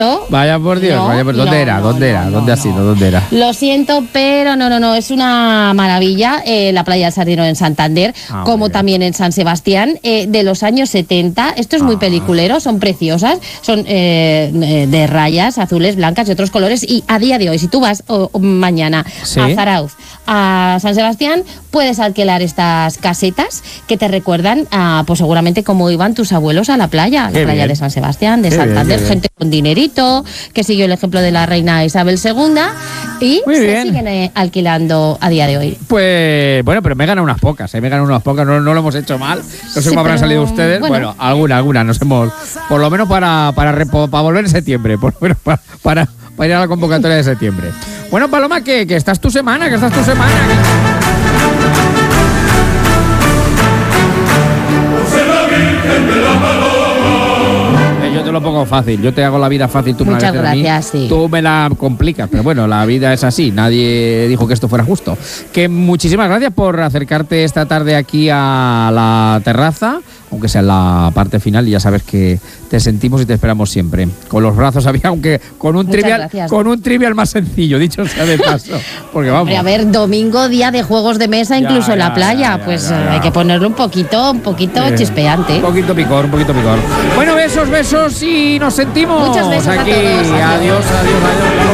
Vaya por Dios, No, vaya por no, ¿Dónde era? no, ¿Dónde era? no, ¿Dónde ha sido? no. ¿Dónde era? Lo siento, pero no, es una maravilla la playa del Sardinero en Santander, como también en San Sebastián, de los años 70. Esto es muy peliculero, son preciosas, son de rayas azules, blancas y otros colores, y a día de hoy, si tú vas mañana a Zarauz, a San Sebastián, puedes alquilar estas casetas que te recuerdan pues seguramente cómo iban tus abuelos a la playa de San Sebastián, de Santander, gente con dinerito, que siguió el ejemplo de la reina Isabel II, y se siguen alquilando a día de hoy. Pues bueno, pero me ganan unas pocas, me ganan unas pocas, no lo hemos hecho mal, no sé cómo habrán salido ustedes, bueno, alguna nos hemos, por lo menos para volver en septiembre, por lo menos para ir a la convocatoria de septiembre. Bueno, Paloma, que estás tu semana, Yo te lo pongo fácil, yo te hago la vida fácil, tú me Muchas la metes gracias, a mí, sí. tú me la complicas, pero bueno, la vida es así, nadie dijo que esto fuera justo. Que muchísimas gracias por acercarte esta tarde aquí a la terraza, aunque sea en la parte final, y ya sabes que te sentimos y te esperamos siempre. Con los brazos abiertos, aunque con un trivial más sencillo, dicho sea de paso. Porque vamos. Hombre, a ver, domingo, día de juegos de mesa, incluso en la playa, hay que ponerlo un poquito chispeante. Un poquito picor. Bueno, besos y nos sentimos. Muchos besos aquí. A todos. Adiós.